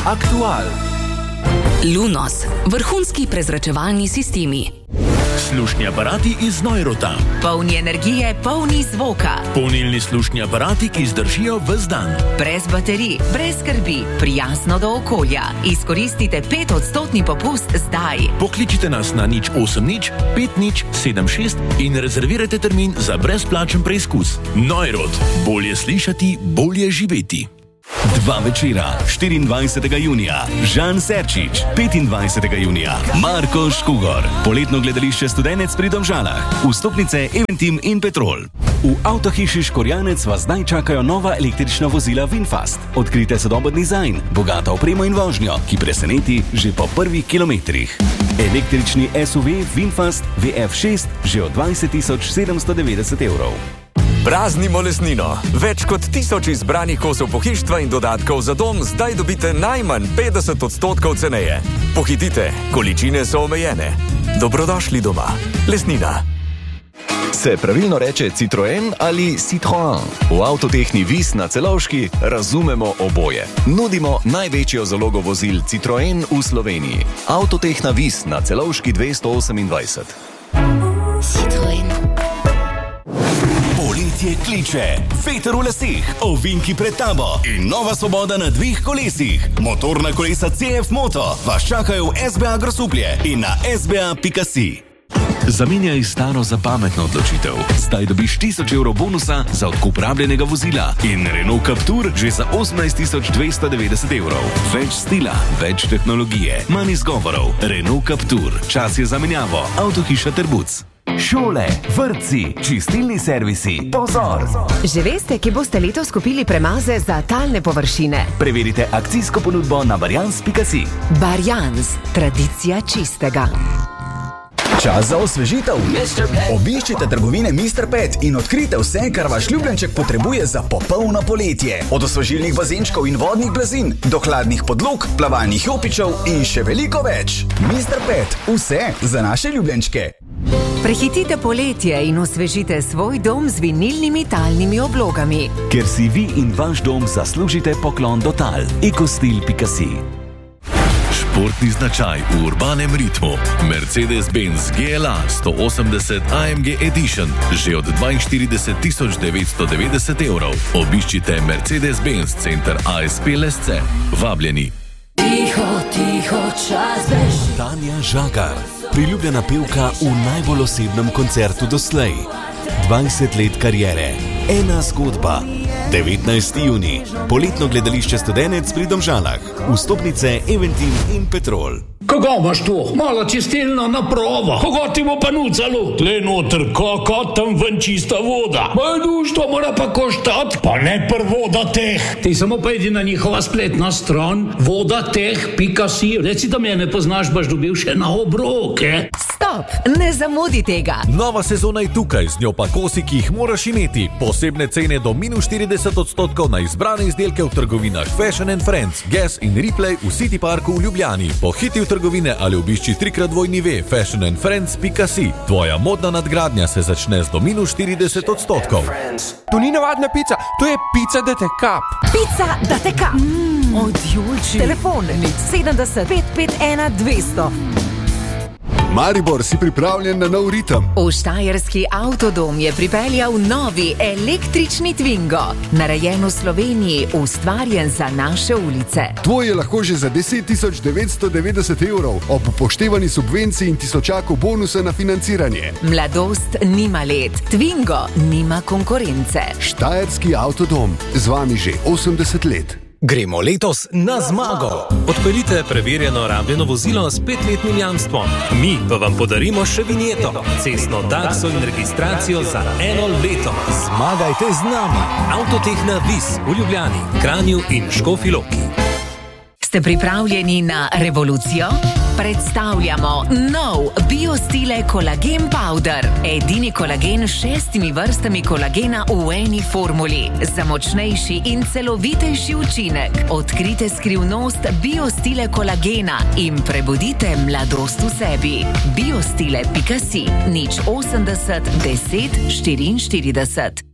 Aktual. Lunos, vrhunski prezračevalni sistemi. Slušni aparati iz Neurota. Polni energije, polni zvoka. Polnilni slušni aparati, ki zdržijo ves dan. Brez baterij, brez skrbi, prijazno do okolja. Izkoristite 5% popust zdaj. Pokličite nas na 080 5076 in rezervirajte termin za brezplačen preizkus. Neurot. Bolje slišati, bolje živeti. 2 večera, 24. junija, Žan Serčič, 25. junija, Marko Škugor, poletno gledališče Studenec pri Domžalah, vstopnice Eventim in Petrol. V avtohiši Škorjanec vas zdaj čakajo nova električna vozila VinFast. Odkrite sodoben dizajn, bogato opremo in vožnjo, ki preseneti že po prvih kilometrih. Električni SUV VinFast VF6 že od 20.790 evrov. Praznimo lesnino. Več kot 1000 izbranih kosov pohištva in dodatkov za dom zdaj dobite najmanj 50% ceneje. Pohitite, količine so omejene. Dobrodošli doma. Lesnina. Se pravilno reče Citroen ali Citroën? V Avtotehni Vis na Celovški razumemo oboje. Nudimo največjo zalogo vozil Citroen v Sloveniji. Avtotehna Vis na Celovški 228. Citroen. Poletje kliče, veter v laseh, ovinki pred tabo in nova svoboda na 2 kolesih. Motorna kolesa CF Moto vas čakajo v SBA Grosuplje in na sba.si. Zamenjaj staro za pametno odločitev. Zdaj dobiš 1000 evrov bonusa za odkup rabljenega vozila in Renault Captur že za 18.290 evrov. Več stila, več tehnologije, manj izgovorov. Renault Captur. Čas je za menjavo. Avtohiša Trbuc. Šole, vrtci, čistilni servisi. Pozor! Že veste, kje boste letos kupili premaze za talne površine? Preverite akcijsko ponudbo na barjans.si. Barjans, tradicija čistega. Čas za osvežitev. Obiščite trgovine Mr. Pet in odkrite vse, kar vaš ljubljenček potrebuje za popolno poletje. Od osvežilnih bazenčkov in vodnih blazin do hladnih podlog, plavalnih jopičev in še veliko več. Mr. Pet, vse za naše ljubljenčke. Prehitite poletje in osvežite svoj dom z vinilnimi talnimi oblogami. Ker si vi in vaš dom zaslužite poklon do tal. Ecostil.si. Športni značaj v urbanem ritmu. Mercedes-Benz GLA 180 AMG Edition že od 42.990 evrov. Obiščite Mercedes-Benz center ASP Lesce. Vabljeni. Tiho, tiho, čas beži. Tanja Žagar, priljubljena pevka v najbolj osebnem koncertu doslej. 20 let kariere, ena zgodba. 19. juni, poletno gledališče Studenec pri Domžalah. Vstopnice Eventim in Petrol. Kako imaš to? Malo čistilna naprava. Kako ti bo pa nucalo? Tle noter, kako tam ven čista voda. Majduš, to mora pa koštat. Pa ne voda teh. Ti samo pojdi na njihova spletna stran vodateh.si. Reci, da me ne poznaš, baš dobil še na obroke. Stop, ne zamudi tega. Nova sezona je tukaj, z njo pa kosi, ki jih moraš imeti. Posebne cene do -40% na izbrane izdelke v trgovinah Fashion & Friends, Guess in Replay v City Parku v Ljubljani. Pohiti v trgovine ali obišči 3x2 fashionandfriends.si. Tvoja modna nadgradnja se začne z do -40%. To ni navadna pica, to je pica da te kap. Pica da te kap. Od Julči. Telefon 70 551 200. Maribor, si pripravljen na nov ritem? V Štajerski avtodom je pripeljal novi električni Twingo. Narejen v Sloveniji, ustvarjen za naše ulice. Tvoj je lahko že za 10.990 evrov, ob upoštevani subvenciji in tisočaku bonusa na financiranje. Mladost nima let, Twingo nima konkurence. Štajerski avtodom, z vami že 80 let. Gremo letos na zmago. Odpeljite preverjeno rabljeno vozilo s 5-letnim jamstvom. Mi pa vam podarimo še vinjeto, cestno takso in registracijo za 1 leto. Zmagajte z nami. Avtotehna Vis v Ljubljani, Kranju in Škofji Loki. Ste pripravljeni na revolucijo? Predstavljamo nov BioStile Kolagen Powder. Edini kolagen s 6 vrstami kolagena v eni formuli. Za močnejši in celovitejši učinek. Odkrite skrivnost BioStile kolagena in prebudite mladost v sebi. biostile.si 080 10 44.